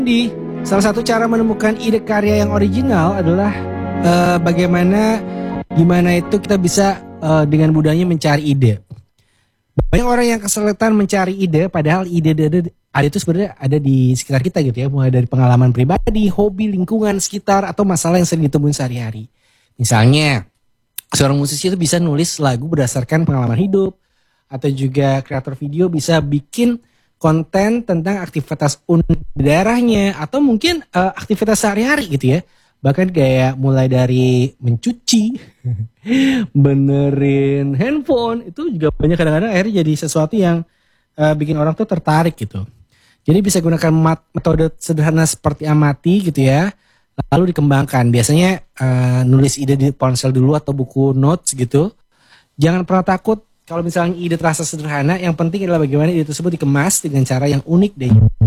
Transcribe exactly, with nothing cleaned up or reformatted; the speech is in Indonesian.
Di salah satu cara menemukan ide karya yang original adalah uh, bagaimana gimana itu kita bisa uh, dengan mudahnya mencari ide. Banyak orang yang kesulitan mencari ide, padahal ide ada, ada itu sebenarnya ada di sekitar kita gitu ya, mulai dari pengalaman pribadi, hobi, lingkungan sekitar, atau masalah yang sering ditemuin sehari-hari. Misalnya, seorang musisi itu bisa nulis lagu berdasarkan pengalaman hidup, atau juga kreator video bisa bikin konten tentang aktivitas unik di daerahnya, atau mungkin uh, aktivitas sehari-hari gitu ya. Bahkan kayak mulai dari mencuci, benerin handphone, itu juga banyak kadang-kadang akhirnya jadi sesuatu yang uh, bikin orang tuh tertarik gitu. Jadi bisa gunakan mat- metode sederhana seperti amati gitu ya, lalu dikembangkan. Biasanya uh, nulis ide di ponsel dulu atau buku notes gitu. Jangan pernah takut kalau misalnya ide terasa sederhana, yang penting adalah bagaimana ide tersebut dikemas dengan cara yang unik dan